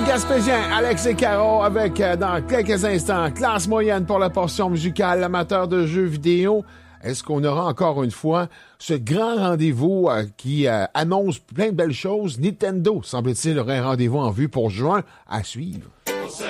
Gaspésien, Alex et Caro avec, dans quelques instants, classe moyenne pour la portion musicale, amateur de jeux vidéo. Est-ce qu'on aura encore une fois ce grand rendez-vous qui annonce plein de belles choses? Nintendo, semble-t-il, aurait un rendez-vous en vue pour juin à suivre.